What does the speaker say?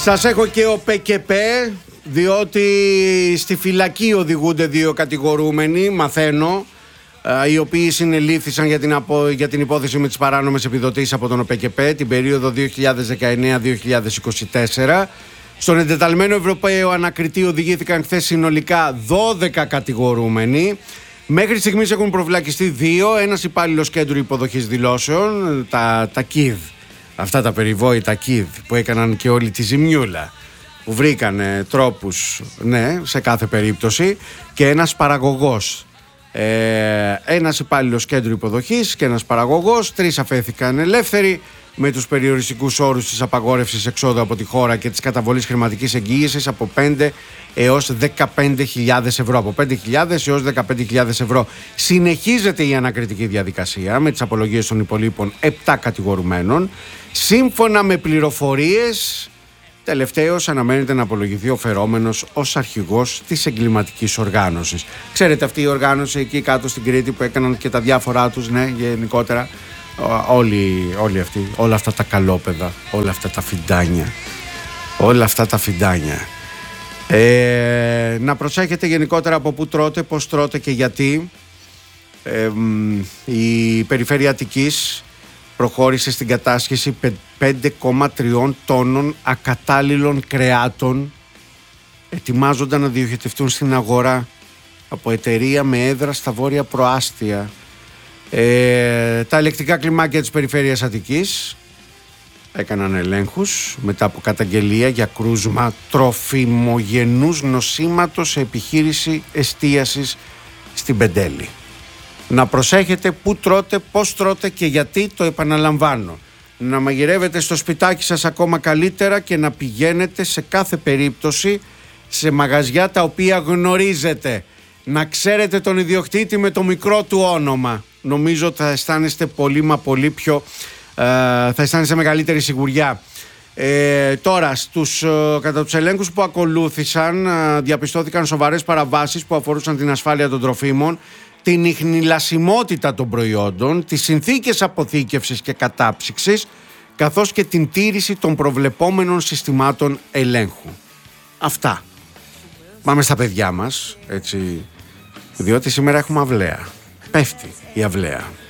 Σας έχω και ο ΠΚΠ, διότι στη φυλακή οδηγούνται δύο κατηγορούμενοι, μαθαίνω, οι οποίοι συνελήφθησαν για την υπόθεση με τις παράνομες επιδοτήσεις από τον ΟΠΚΠ την περίοδο 2019-2024. Στον εντεταλμένο Ευρωπαίο ανακριτή οδηγήθηκαν χθες συνολικά 12 κατηγορούμενοι. Μέχρι στιγμής έχουν προφυλακιστεί 2, ένας υπάλληλος κέντρου υποδοχής δηλώσεων, τα ΚΙΔ, αυτά τα περιβόητα ΚΙΔ που έκαναν και όλη τη ζημιούλα, που βρήκαν τρόπους, ναι, σε κάθε περίπτωση, και ένας παραγωγός. Ένας υπάλληλος κέντρου υποδοχής και ένας παραγωγός, 3 αφέθηκαν ελεύθεροι με τους περιοριστικούς όρους της απαγόρευσης εξόδου από τη χώρα και της καταβολής χρηματικής εγγύησης από 5 έως 15.000 ευρώ. Από 5.000 έως 15.000 ευρώ. Συνεχίζεται η ανακριτική διαδικασία με τις απολογίες των υπολείπων 7 κατηγορουμένων. Σύμφωνα με πληροφορίες, τελευταίος αναμένεται να απολογηθεί ο φερόμενος ως αρχηγός της εγκληματικής οργάνωσης. Ξέρετε, αυτή η οργάνωση εκεί κάτω στην Κρήτη που έκαναν και τα διάφορά τους, ναι, γενικότερα. Όλοι αυτοί, όλα αυτά τα καλόπεδα, όλα αυτά τα φιντάνια. Να προσέχετε γενικότερα από πού τρώτε, πώς τρώτε και γιατί. Η Περιφέρεια Αττικής προχώρησε στην κατάσχεση 5,3 τόνων ακατάλληλων κρεάτων. Ετοιμάζονταν να διοχετευτούν στην αγορά από εταιρεία με έδρα στα βόρεια προάστια. Τα ελεκτικά κλιμάκια της Περιφέρειας Αττικής έκαναν ελέγχους μετά από καταγγελία για κρούσμα τροφιμογενούς νοσήματος σε επιχείρηση εστίασης στην Πεντέλη. Να προσέχετε πού τρώτε, πώς τρώτε και γιατί, το επαναλαμβάνω. Να μαγειρεύετε στο σπιτάκι σας ακόμα καλύτερα και να πηγαίνετε σε κάθε περίπτωση σε μαγαζιά τα οποία γνωρίζετε. Να ξέρετε τον ιδιοκτήτη με το μικρό του όνομα. Νομίζω θα αισθάνεστε πολύ μα πολύ πιο... θα αισθάνεστε μεγαλύτερη σιγουριά. Τώρα, κατά τους ελέγχους που ακολούθησαν, διαπιστώθηκαν σοβαρές παραβάσεις που αφορούσαν την ασφάλεια των τροφίμων, την ιχνηλασιμότητα των προϊόντων, τις συνθήκες αποθήκευσης και κατάψυξης, καθώς και την τήρηση των προβλεπόμενων συστημάτων ελέγχου. Αυτά. Πάμε στα παιδιά μας, έτσι, διότι σήμερα έχουμε αυλαία. Πέφτει η αυλαία.